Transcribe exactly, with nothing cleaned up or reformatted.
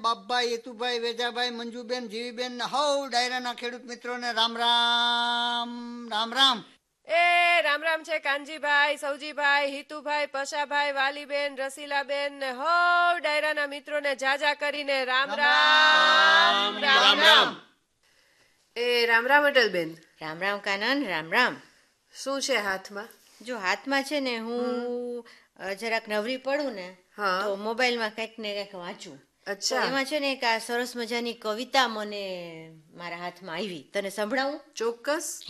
બાપભાઈ, હેતુભાઈ, વેજાભાઈ, મંજુબેન, જીવીબેન ને હવ ડાયરાના ખેડૂત મિત્રોને રામ રામ રામ રામ. એ રામ રામ છે કાનજીભાઈ, સૌજીભાઈ, હિતુભાઈ, પશાભાઈ, વાલીબેન, રસીલાબેન ને હો ડાયરાના મિત્રોને જાજા કરીને રામ રામ રામ રામ. એ રામ રામ અટલબેન. રામ રામ કાનન. રામ રામ. શું છે હાથમાં? જો હાથમાં છે ને હું જરાક નવરી પડું ને તો મોબાઈલમાં કંઈક ને કંઈક વાંચું. અચ્છા. એમાં છે ને એક આ સરસ મજાની કવિતા મને મારા હાથમાં આવી, તને સંભળાવું? ચોક્કસ.